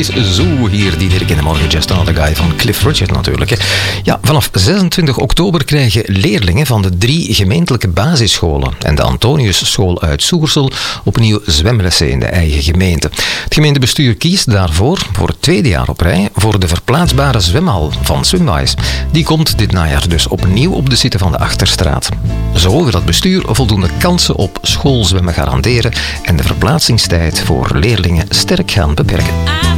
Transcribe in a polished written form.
is zo hier, die herkende morgen Just Another Guy van Cliff Richard natuurlijk. Hè. Ja, vanaf 26 oktober krijgen leerlingen van de 3 gemeentelijke basisscholen en de Antoniusschool uit Soersel opnieuw zwemlessen in de eigen gemeente. Het gemeentebestuur kiest daarvoor, voor het 2e jaar op rij, voor de verplaatsbare zwemhal van Swimwise. Die komt dit najaar dus opnieuw op de site van de Achterstraat. Zo wil het bestuur voldoende kansen op schoolzwemmen garanderen en de verplaatsingstijd voor leerlingen sterk gaan beperken.